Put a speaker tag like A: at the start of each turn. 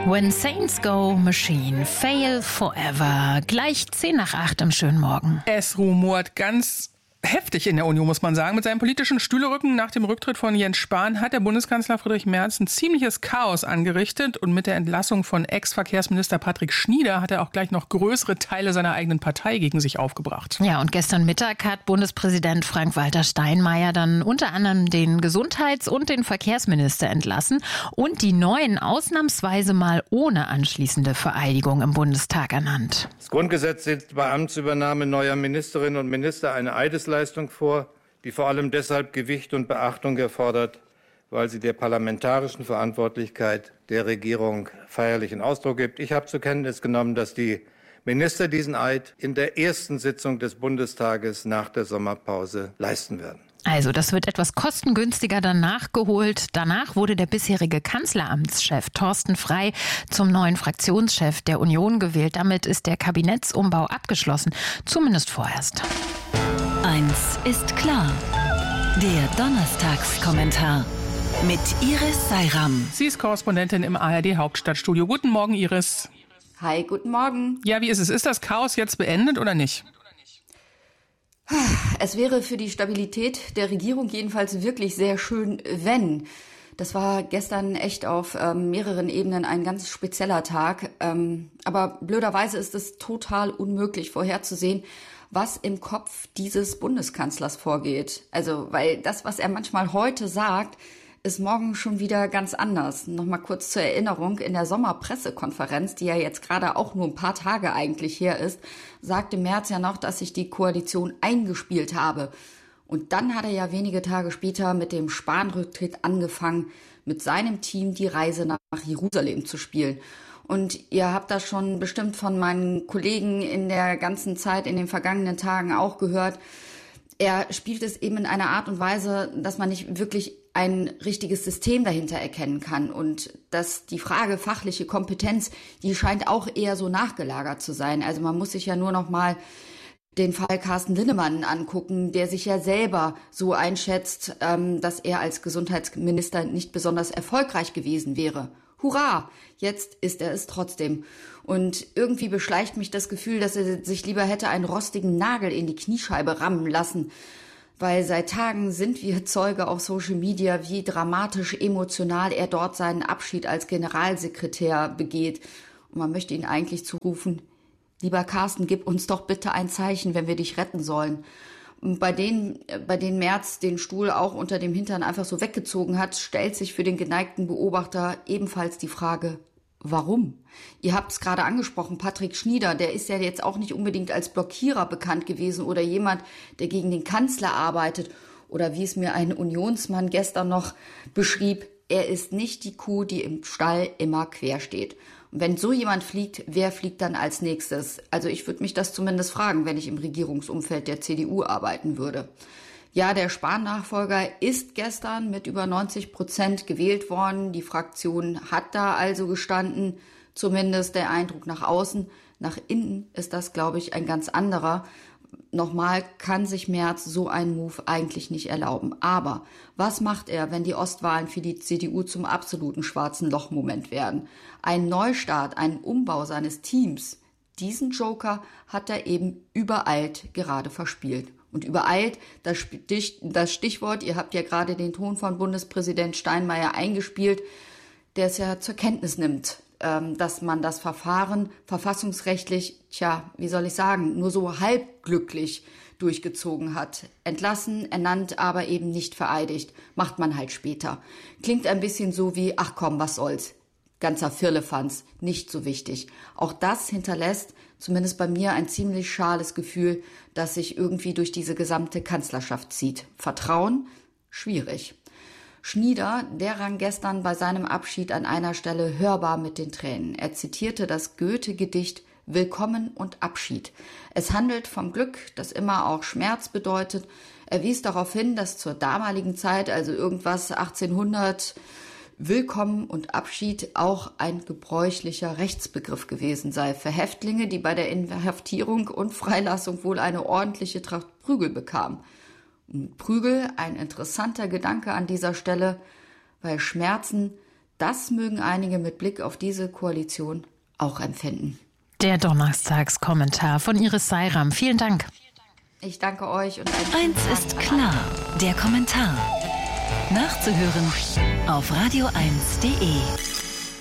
A: When Saints Go, Machine Fail Forever. Gleich 7:50 im schönen Morgen.
B: Es rumort ganz heftig in der Union, muss man sagen. Mit seinem politischen Stühlerücken nach dem Rücktritt von Jens Spahn hat der Bundeskanzler Friedrich Merz ein ziemliches Chaos angerichtet. Und mit der Entlassung von Ex-Verkehrsminister Patrick Schnieder hat er auch gleich noch größere Teile seiner eigenen Partei gegen sich aufgebracht.
A: Ja, und gestern Mittag hat Bundespräsident Frank-Walter Steinmeier dann unter anderem den Gesundheits- und den Verkehrsminister entlassen und die neuen ausnahmsweise mal ohne anschließende Vereidigung im Bundestag ernannt.
C: Das Grundgesetz sieht bei Amtsübernahme neuer Ministerinnen und Minister eine Eidesleistung vor, die vor allem deshalb Gewicht und Beachtung erfordert, weil sie der parlamentarischen Verantwortlichkeit der Regierung feierlichen Ausdruck gibt. Ich habe zur Kenntnis genommen, dass die Minister diesen Eid in der ersten Sitzung des Bundestages nach der Sommerpause leisten werden.
A: Also, das wird etwas kostengünstiger dann nachgeholt. Danach wurde der bisherige Kanzleramtschef Thorsten Frey zum neuen Fraktionschef der Union gewählt. Damit ist der Kabinettsumbau abgeschlossen, zumindest vorerst.
D: Eins ist klar. Der Donnerstagskommentar mit Iris Seiram.
B: Sie ist Korrespondentin im ARD-Hauptstadtstudio. Guten Morgen, Iris.
E: Hi, guten Morgen.
B: Ja, wie ist es? Ist das Chaos jetzt beendet oder nicht?
E: Es wäre für die Stabilität der Regierung jedenfalls wirklich sehr schön, wenn. Das war gestern echt auf mehreren Ebenen ein ganz spezieller Tag. Aber blöderweise ist es total unmöglich vorherzusehen, was im Kopf dieses Bundeskanzlers vorgeht. Also, weil das, was er manchmal heute sagt, ist morgen schon wieder ganz anders. Nochmal kurz zur Erinnerung, in der Sommerpressekonferenz, die ja jetzt gerade auch nur ein paar Tage eigentlich her ist, sagte Merz ja noch, dass sich die Koalition eingespielt habe. Und dann hat er ja wenige Tage später mit dem Spahn-Rücktritt angefangen, mit seinem Team die Reise nach Jerusalem zu spielen. Und ihr habt das schon bestimmt von meinen Kollegen in der ganzen Zeit, in den vergangenen Tagen auch gehört. Er spielt es eben in einer Art und Weise, dass man nicht wirklich ein richtiges System dahinter erkennen kann. Und dass die Frage fachliche Kompetenz, die scheint auch eher so nachgelagert zu sein. Also man muss sich ja nur noch mal den Fall Carsten Linnemann angucken, der sich ja selber so einschätzt, dass er als Gesundheitsminister nicht besonders erfolgreich gewesen wäre. Hurra, jetzt ist er es trotzdem. Und irgendwie beschleicht mich das Gefühl, dass er sich lieber hätte einen rostigen Nagel in die Kniescheibe rammen lassen. Weil seit Tagen sind wir Zeuge auf Social Media, wie dramatisch emotional er dort seinen Abschied als Generalsekretär begeht. Und man möchte ihn eigentlich zurufen: Lieber Carsten, gib uns doch bitte ein Zeichen, wenn wir dich retten sollen. Und bei denen Merz den Stuhl auch unter dem Hintern einfach so weggezogen hat, stellt sich für den geneigten Beobachter ebenfalls die Frage, warum? Ihr habt es gerade angesprochen, Patrick Schnieder, der ist ja jetzt auch nicht unbedingt als Blockierer bekannt gewesen oder jemand, der gegen den Kanzler arbeitet. Oder wie es mir ein Unionsmann gestern noch beschrieb, er ist nicht die Kuh, die im Stall immer quer steht. Und wenn so jemand fliegt, wer fliegt dann als nächstes? Also ich würde mich das zumindest fragen, wenn ich im Regierungsumfeld der CDU arbeiten würde. Ja, der Spahn-Nachfolger ist gestern mit über 90% gewählt worden. Die Fraktion hat da also gestanden, zumindest der Eindruck nach außen. Nach innen ist das, glaube ich, ein ganz anderer. Nochmal, kann sich Merz so einen Move eigentlich nicht erlauben. Aber was macht er, wenn die Ostwahlen für die CDU zum absoluten schwarzen Loch-Moment werden? Ein Neustart, einen Umbau seines Teams, diesen Joker hat er eben übereilt gerade verspielt. Und übereilt, das Stichwort, ihr habt ja gerade den Ton von Bundespräsident Steinmeier eingespielt, der es ja zur Kenntnis nimmt, dass man das Verfahren verfassungsrechtlich, wie soll ich sagen, nur so halbglücklich durchgezogen hat. Entlassen, ernannt, aber eben nicht vereidigt. Macht man halt später. Klingt ein bisschen so wie, ach komm, was soll's. Ganzer Firlefanz, nicht so wichtig. Auch das hinterlässt zumindest bei mir ein ziemlich schales Gefühl, das sich irgendwie durch diese gesamte Kanzlerschaft zieht. Vertrauen? Schwierig. Schnieder, der rang gestern bei seinem Abschied an einer Stelle hörbar mit den Tränen. Er zitierte das Goethe-Gedicht Willkommen und Abschied. Es handelt vom Glück, das immer auch Schmerz bedeutet. Er wies darauf hin, dass zur damaligen Zeit, also irgendwas 1800, Willkommen und Abschied auch ein gebräuchlicher Rechtsbegriff gewesen sei für Häftlinge, die bei der Inhaftierung und Freilassung wohl eine ordentliche Tracht Prügel bekamen. Und Prügel, ein interessanter Gedanke an dieser Stelle, weil Schmerzen Das mögen einige mit Blick auf diese Koalition auch empfinden.
A: Der Donnerstagskommentar von Iris Seiram. Vielen Dank.
E: Ich danke euch. Und
D: Eins ist klar, der Kommentar. Nachzuhören auf radio1.de.